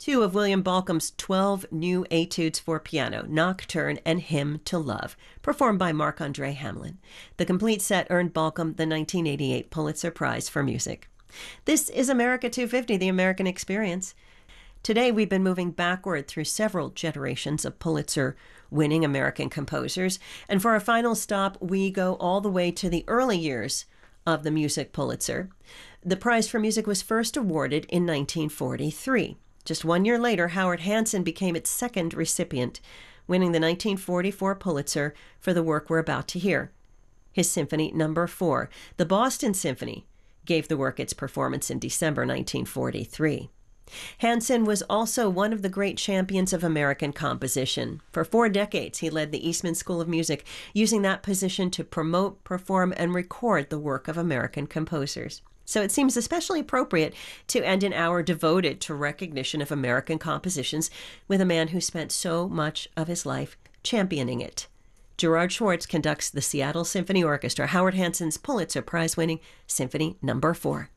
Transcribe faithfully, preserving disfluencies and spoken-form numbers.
two of William Balcom's twelve new etudes for piano, Nocturne and Hymn to Love, performed by Marc-André Hamelin. The complete set earned Balcom the nineteen eighty-eight Pulitzer Prize for Music. This is America two fifty, the American Experience. Today, we've been moving backward through several generations of Pulitzer-winning American composers. And for our final stop, we go all the way to the early years of the Music Pulitzer. The prize for music was first awarded in nineteen forty-three. Just one year later, Howard Hanson became its second recipient, winning the nineteen forty-four Pulitzer for the work we're about to hear, his Symphony Number Four. The Boston Symphony gave the work its performance in December nineteen forty-three. Hanson was also one of the great champions of American composition. For four decades, he led the Eastman School of Music, using that position to promote, perform, and record the work of American composers. So it seems especially appropriate to end an hour devoted to recognition of American compositions with a man who spent so much of his life championing it. Gerard Schwartz conducts the Seattle Symphony Orchestra, Howard Hanson's Pulitzer Prize-winning Symphony Number Four.